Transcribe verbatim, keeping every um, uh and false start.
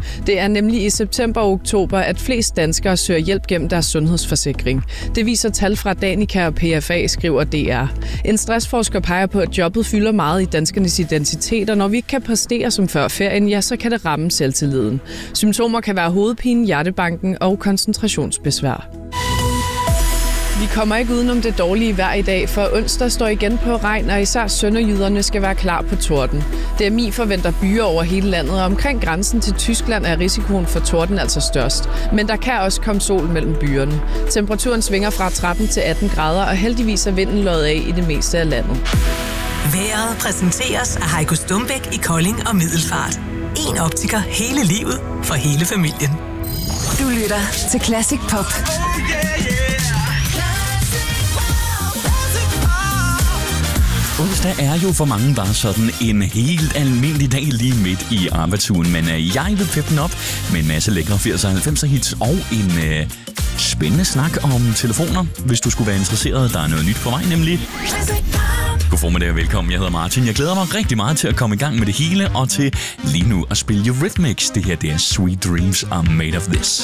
Det er nemlig i september og oktober, at flest danskere søger hjælp gennem deres sundhedsforsikring. Det viser tal fra Danica og P F A, skriver D R. En stressforsker peger på, at jobbet fylder meget i danskernes identitet, og når vi ikke kan præstere som før ferien, ja, så kan det ramme selvtilliden. Symptomer kan være hovedpine, hjertebanken og koncentrationsbesvær. Vi kommer ikke udenom det dårlige vejr i dag, for onsdag står igen på regn, og især sønderjyderne skal være klar på torden. D M I forventer byer over hele landet, og omkring grænsen til Tyskland er risikoen for torden altså størst. Men der kan også komme sol mellem byerne. Temperaturen svinger fra tretten til atten grader, og heldigvis er vinden løjet af i det meste af landet. Vejret præsenteres af Heiko Stumbæk i Kolding og Middelfart. En optiker hele livet for hele familien. Du lytter til Classic Pop. Onsdag er jo for mange bare sådan en helt almindelig dag lige midt i arbejdsugen, men øh, jeg vil peppe den op med en masse lækre firserne og halvfemser hits og en øh, spændende snak om telefoner, hvis du skulle være interesseret. Der er noget nyt på vej nemlig. God formiddag og velkommen. Jeg hedder Martin. Jeg glæder mig rigtig meget til at komme i gang med det hele og til lige nu at spille Eurythmics. Det her det er Sweet Dreams Are Made of This.